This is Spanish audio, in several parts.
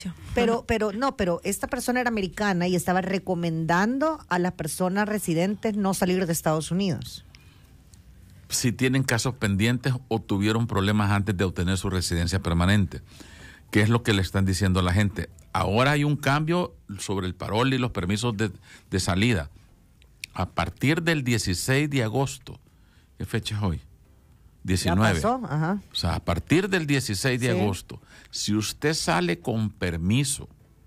Pero esta persona era americana y estaba recomendando a las personas residentes no salir de Estados Unidos. Si tienen casos pendientes o tuvieron problemas antes de obtener su residencia permanente. ¿Qué es lo que le están diciendo a la gente? Ahora hay un cambio sobre el parol y los permisos de salida. A partir del 16 de agosto, ¿qué fecha es hoy? 19. Ya pasó, ajá. O sea, a partir del 16 de agosto, si usted sale con permiso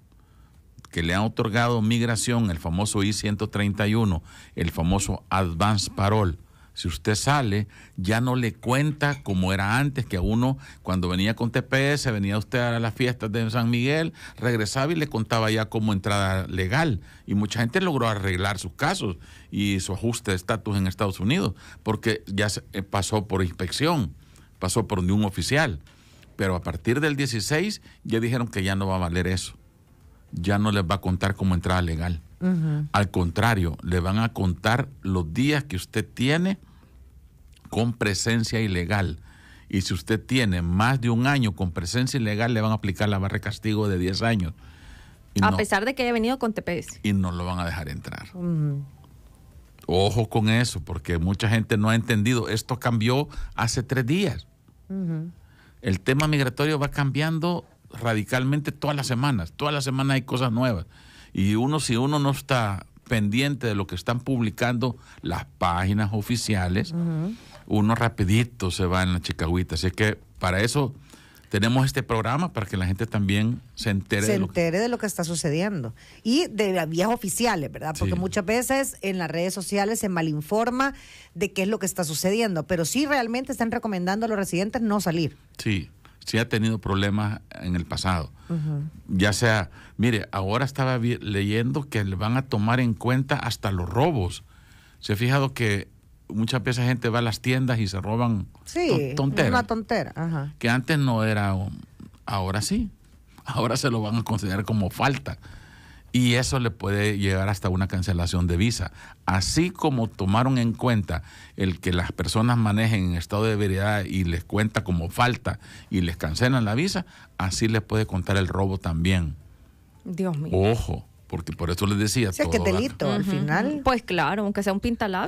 que le han otorgado migración, el famoso I-131, el famoso Advance Parole, si usted sale, ya no le cuenta como era antes, que a uno, cuando venía con TPS, venía usted a las fiestas de San Miguel, regresaba y le contaba ya como entrada legal. Y mucha gente logró arreglar sus casos y su ajuste de estatus en Estados Unidos, porque ya pasó por inspección, pasó por un oficial. Pero a partir del 16 ya dijeron que ya no va a valer eso. Ya no les va a contar como entrada legal. Uh-huh. Al contrario, le van a contar los días que usted tiene con presencia ilegal. Y si usted tiene más de un año con presencia ilegal, le van a aplicar la barra de castigo de 10 años. A pesar de que haya venido con TPS. Y no lo van a dejar entrar. Uh-huh. Ojo con eso, porque mucha gente no ha entendido. Esto cambió hace 3 días. Uh-huh. El tema migratorio va cambiando radicalmente todas las semanas. Todas las semanas hay cosas nuevas. Y si uno no está pendiente de lo que están publicando las páginas oficiales, uh-huh, uno rapidito se va en la chicahuita. Así que para eso tenemos este programa, para que la gente también se entere de lo que está sucediendo. Y de las vías oficiales, ¿verdad? Porque muchas veces en las redes sociales se malinforma de qué es lo que está sucediendo, pero sí realmente están recomendando a los residentes no salir. Sí ha tenido problemas en el pasado. Uh-huh. Ya sea, mire, ahora estaba leyendo que le van a tomar en cuenta hasta los robos. Se ha fijado que muchas veces gente va a las tiendas y se roban tonteras. Una tontera. Ajá. Que antes no era, ahora sí. Ahora se lo van a considerar como falta. Y eso le puede llegar hasta una cancelación de visa. Así como tomaron en cuenta el que las personas manejen en estado de ebriedad y les cuenta como falta y les cancelan la visa, así les puede contar el robo también. Dios mío. Ojo, porque por eso les decía. O sea, que delito, al final. Pues claro, aunque sea un pintalabios.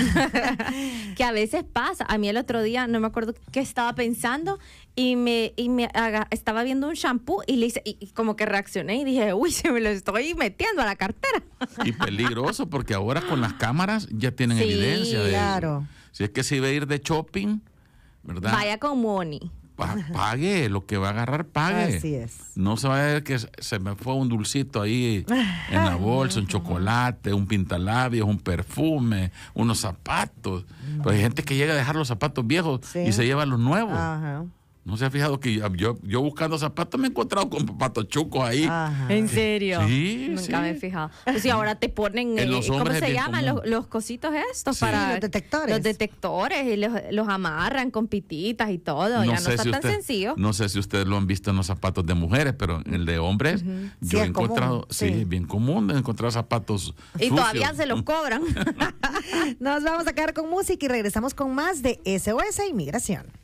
Que a veces pasa. A mí el otro día, no me acuerdo qué estaba pensando, y estaba viendo un shampoo y le hice, y como que reaccioné y dije, uy, se me lo estoy metiendo a la cartera. Y peligroso, porque ahora con las cámaras ya tienen evidencia de eso. Si es que se iba a ir de shopping, ¿verdad? Vaya con money. Pague, lo que va a agarrar, pague. Así es. No se va a ver que se me fue un dulcito ahí en la bolsa, un chocolate, un pintalabios, un perfume, unos zapatos. Pero hay gente que llega a dejar los zapatos viejos y se lleva los nuevos. Ajá. ¿No se ha fijado que yo buscando zapatos me he encontrado con zapatos chucos ahí? Ajá. ¿En serio? Sí. Nunca me he fijado. Pues si ahora te ponen, ¿cómo se llaman los cositos estos? Para los detectores. Los detectores, y los amarran con pititas y todo. Ya no está tan sencillo. No sé si ustedes lo han visto en los zapatos de mujeres, pero en el de hombres, yo he encontrado, bien común encontrar zapatos y sucios. todavía se los cobran. Nos vamos a quedar con música y regresamos con más de SOS Inmigración.